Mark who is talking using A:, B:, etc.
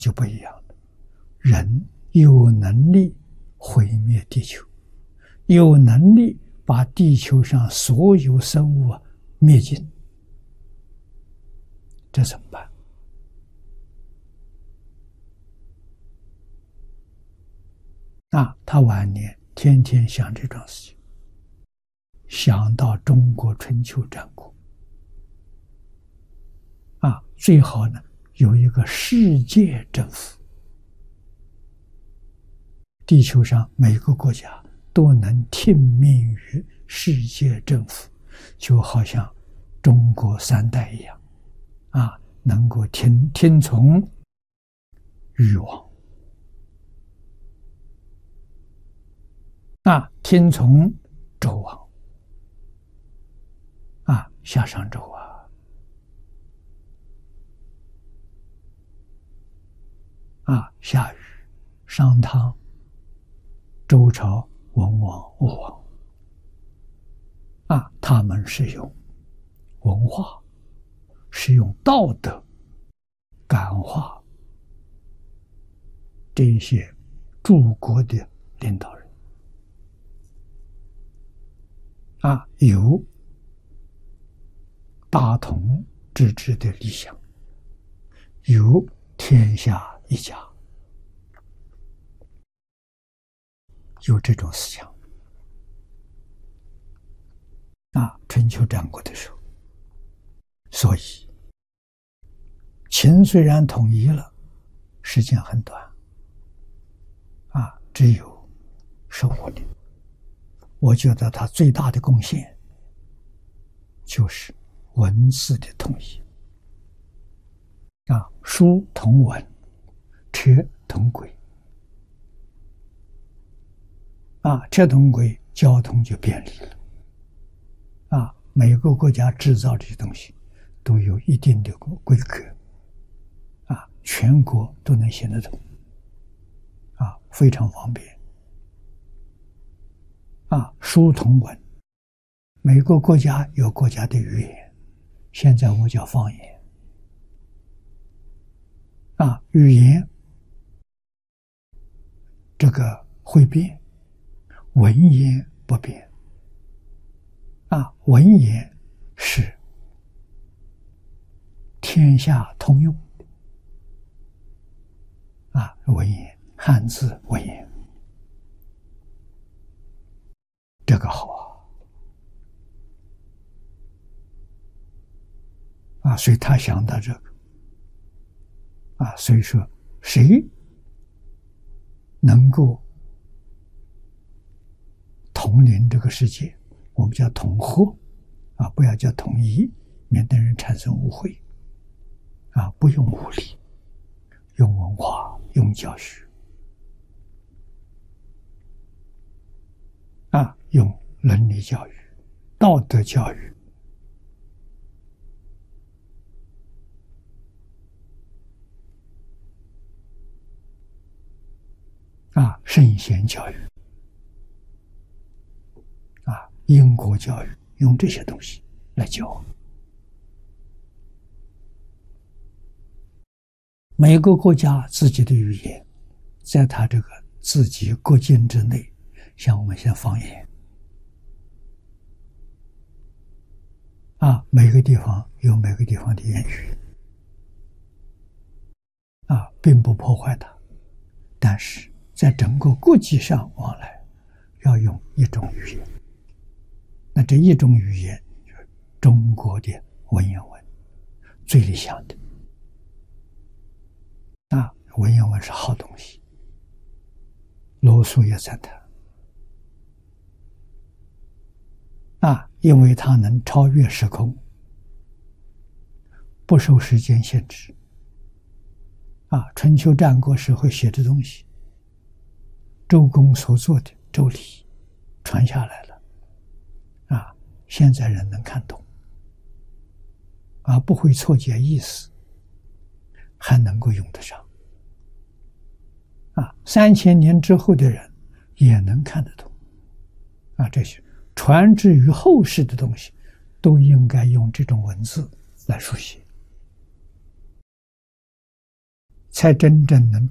A: 就不一样了。人有能力毁灭地球，有能力把地球上所有生物灭尽，这怎么办？他晚年天天想这桩事情，想到中国春秋战国，最好呢有一个世界政府，地球上每个国家都能听命于世界政府，就好像中国三代一样，能够听从禹王，听从周王，夏商周夏禹、商汤、周朝、文王、武王，他们是用文化，是用道德感化这些诸国的领导人，有大同之治的理想，有天下一家，有这种思想。春秋战国的时候，所以秦虽然统一了，时间很短，只有15年。我觉得他最大的贡献就是文字的统一，书同文，车同轨，车同轨，交通就便利了。每个国家制造这些东西都有一定的规格，全国都能行得通，非常方便。书同文，每个国家有国家的语言，现在我叫方言。语言这个会变，文言不变。文言是天下通用的，文言，汉字文言，这个好所以他想到这个所以说谁能够统领这个世界，我们叫统合不要叫统一，免得人产生误会不用武力，用文化，用教学用伦理教育、道德教育圣贤教育因果教育，用这些东西来教。每个国家自己的语言，在他这个自己国境之内，像我们现在方言每个地方有每个地方的言语并不破坏它，但是在整个国际上往来要用一种语言。那这一种语言就是中国的文言文，最理想的。文言文是好东西，罗素也赞叹因为它能超越时空，不受时间限制。春秋战国时候写的东西，周公所做的周礼传下来了，现在人能看懂，不会错解意思，还能够用得上。3000年之后的人也能看得懂。这些传之于后世的东西，都应该用这种文字来书写。 才真正能